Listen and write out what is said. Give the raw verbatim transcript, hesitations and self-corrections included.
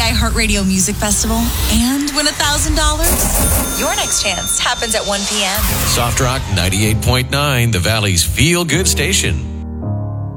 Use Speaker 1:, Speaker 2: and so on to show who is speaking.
Speaker 1: iHeartRadio Music Festival and win one thousand dollars? Your next chance happens at one p.m.
Speaker 2: Soft Rock ninety-eight point nine, the Valley's feel-good station.